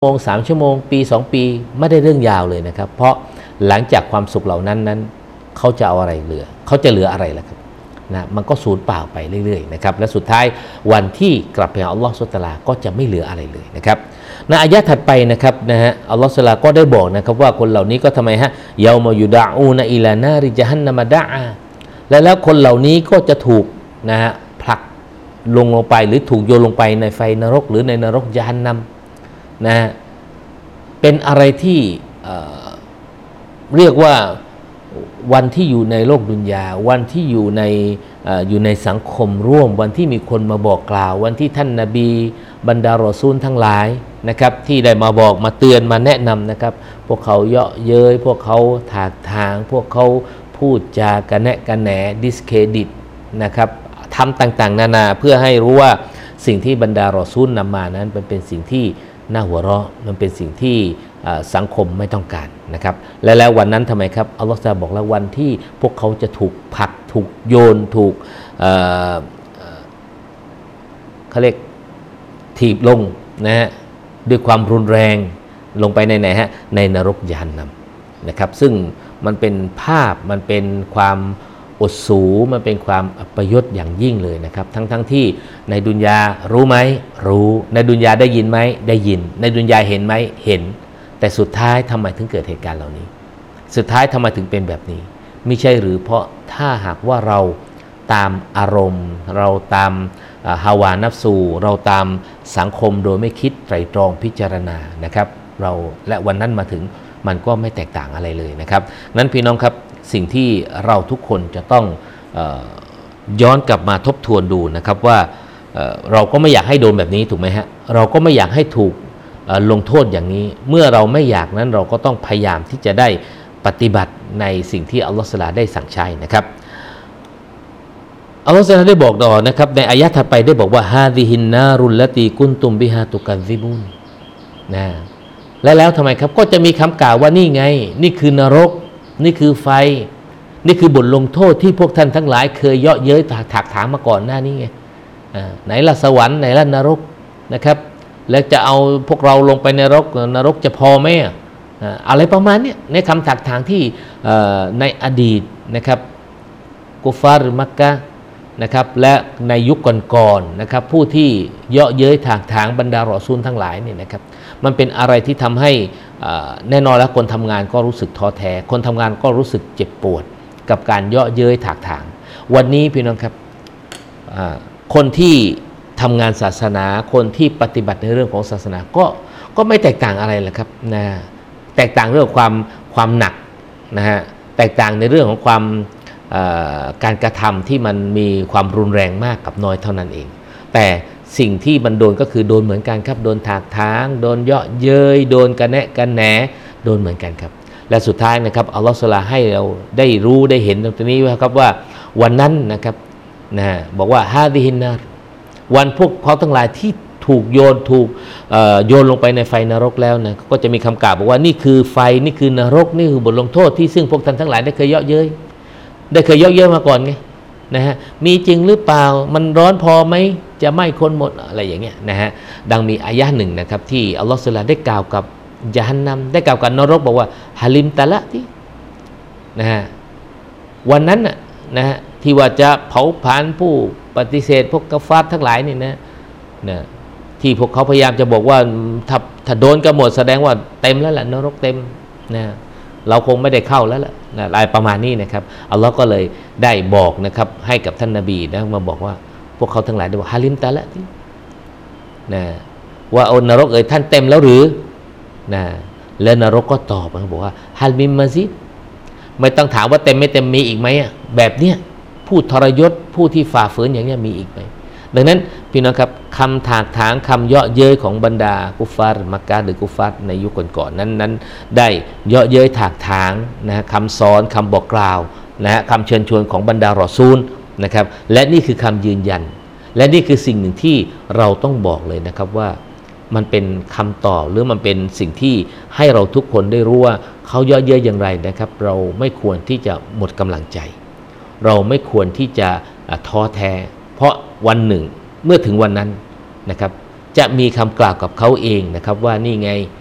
โมง3 ชั่วโมงปี2 ปีไม่ได้เรื่องยาวเลยนะครับเพราะหลังจากความสุขเหล่านั้นเขาจะเอาอะไรเหลือเขาจะเหลืออะไรล่ะครับนะมันก็สูญเปล่าไปเรื่อยๆนะครับและสุดท้ายวันที่กลับไปหาอัลลอฮฺซุบฮานะฮูวะตะอาลาก็จะไม่เหลืออะไรเลยนะครับในอายะห์ถัดไปนะครับนะฮะอัลลอฮฺซุบฮานะฮูวะตะอาลาก็ได้บอกนะครับว่าคนเหล่านี้ก็ทำไมฮะยามายุดะอูนอิลานาริญะฮันนัมดะอาแล้วคนเหล่านี้ก็จะถูกนะฮะผลักลงไปหรือถูกโยนลงไปในไฟนรกหรือในนรกยะฮันนัมนะฮะเป็นอะไรที่เรียกว่าวันที่อยู่ในโลกดุนยาวันที่อยู่ในสังคมร่วมวันที่มีคนมาบอกกล่าววันที่ท่านนบีบรรดารอซูลทั้งหลายนะครับที่ได้มาบอกมาเตือนมาแนะนำนะครับพวกเขาเยาะเย้ยพวกเขาถากถางพวกเขาพูดจากระแนะกระแหนดิสเครดิตนะครับทำต่างๆนานาเพื่อให้รู้ว่าสิ่งที่บรรดารอซูลนำมานั้นเป็นสิ่งที่น่าหัวเราะมันเป็นสิ่งที่สังคมไม่ต้องการนะครับแล้ววันนั้นทำไมครับอัลลอฮฺจะบอกแล้ววันที่พวกเขาจะถูกผลักถูกโยนถูกเขาเรียกถีบลงนะฮะด้วยความรุนแรงลงไปในไหนฮะในนรกยะฮันนัมนะครับซึ่งมันเป็นภาพมันเป็นความอดสูมันเป็นความอัปยศอย่างยิ่งเลยนะครับทั้งที่ในดุนยารู้ไหมรู้ในดุนยาได้ยินไหมได้ยินในดุนยาเห็นไหมเห็นแต่สุดท้ายทำไมถึงเกิดเหตุการณ์เหล่านี้สุดท้ายทำไมถึงเป็นแบบนี้ไม่ใช่หรือเพราะถ้าหากว่าเราตามอารมณ์เราตามฮาวานัฟซูเราตามสังคมโดยไม่คิดไตร่ตรองพิจารณานะครับเราและวันนั้นมาถึงมันก็ไม่แตกต่างอะไรเลยนะครับนั้นพี่น้องครับสิ่งที่เราทุกคนจะต้องย้อนกลับมาทบทวนดูนะครับว่าเราก็ไม่อยากให้โดนแบบนี้ถูกไหมฮะเราก็ไม่อยากให้ถูกลงโทษอย่างนี้เมื่อเราไม่อยากนั้นเราก็ต้องพยายามที่จะได้ปฏิบัติในสิ่งที่อัลลอฮฺได้สั่งใช้นะครับอัลลอฮฺได้บอกต่อนะครับในอายะห์ถัดไปได้บอกว่าฮาซิฮินนารุลละตีกุนตุมบิฮาตุกัซิบุนนะแล้วทำไมครับก็จะมีคำกล่าวว่านี่ไงนี่คือนรกนี่คือไฟนี่คือบทลงโทษที่พวกท่านทั้งหลายเคยเยาะเย้ยถากถางมาก่อนหน้านี้ไงไหนละสวรรค์ไหนละนรกนะครับแล้วจะเอาพวกเราลงไปในนรกจะพอไหมอะไรประมาณนี้ในคำถากถางที่ในอดีตนะครับกุฟาร์มักกะนะครับและในยุคก่อนๆนะครับผู้ที่เยาะเย้ยถากถางบรรดารอซูลทั้งหลายเนี่ยนะครับมันเป็นอะไรที่ทำให้แน่นอนแล้วคนทำงานก็รู้สึกท้อแท้คนทำงานก็รู้สึกเจ็บปวดกับการเยาะเย้ยถากถางวันนี้พี่น้องครับคนที่ทำงานศาสนาคนที่ปฏิบัติในเรื่องของศาสนาก็ไม่แตกต่างอะไรแหละครับนะแตกต่างเรื่องความหนักนะฮะแตกต่างในเรื่องของความการกระทำที่มันมีความรุนแรงมากกับน้อยเท่านั้นเองแต่สิ่งที่มันโดนก็คือโดนเหมือนกันครับโดนถากถางโดนเยาะเย้ยโดนกระแนะกระแหนโดนเหมือนกันครับและสุดท้ายนะครับอัลลอฮฺซุบฮานะฮูวะตะอาลาให้เราได้รู้ได้เห็นตรงนี้ว่าครับว่าวันนั้นนะครับนะบอกว่าฮาซิฮินนาร์วันพวกเขาทั้งหลายที่ถูกโยนลงไปในไฟนรกแล้วนะก็จะมีคำกล่าวบอกว่านี่คือไฟนี่คือนรกนี่คือบทลงโทษที่ซึ่งพวกท่านทั้งหลายได้เคยเยาะเย้ยมาก่อนไงนะฮะมีจริงหรือเปล่ามันร้อนพอไหมจะไหม้คนหมดอะไรอย่างเงี้ยนะฮะดังมีอายะห์หนึ่งนะครับที่อัลลอฮฺซุบฮานะฮูวะตะอาลาได้กล่าวกับยะฮันนัมได้กล่าวกับนรกบอกว่าฮาลิมตะละที่นะฮะวันนั้นนะฮะที่ว่าจะเผาผลาญผู้ปฏิเสธพวกกะฟาร์ทั้งหลายนี่นะที่พวกเขาพยายามจะบอกว่าถ้าโดนกันหมดแสดงว่าเต็มแล้วแหละนรกเต็มนะเราคงไม่ได้เข้าแล้วล่ะอะไรประมาณนี้นะครับอัลลอฮ์ก็เลยได้บอกนะครับให้กับท่านนบีนะมาบอกว่าพวกเขาทั้งหลายได้บอกฮาลิมตะละที่นะว่าเอานรกท่านเต็มแล้วหรือนะแล้วนรกก็ตอบมาบอกว่าฮัลมิมมาซิดไม่ต้องถามว่าเต็มไม่เต็มมีอีกไหมแบบเนี้ยผู้ทรยศผู้ที่ฝ่าฝืนอย่างนี้มีอีกไหมดังนั้นพี่น้องครับคำถากถางคำเยาะเย้ยของบรรดากุฟาร์มักกะหรือกุฟาร์ในยุคก่อนๆนั้นได้เยาะเย้ยถากถางนะคำสอนคำบอกกล่าวนะคำเชิญชวนของบรรดารอซูลนะครับและนี่คือคำยืนยันและนี่คือสิ่งหนึ่งที่เราต้องบอกเลยนะครับว่ามันเป็นคำตอบหรือมันเป็นสิ่งที่ให้เราทุกคนได้รู้ว่าเขาเยาะเย้ยอย่างไรนะครับเราไม่ควรที่จะหมดกำลังใจเราไม่ควรที่จะท้อแท้เพราะวันหนึ่งเมื่อถึงวันนั้นนะครับจะมีคำกล่าวกับเขาเองนะครับว่านี่ไง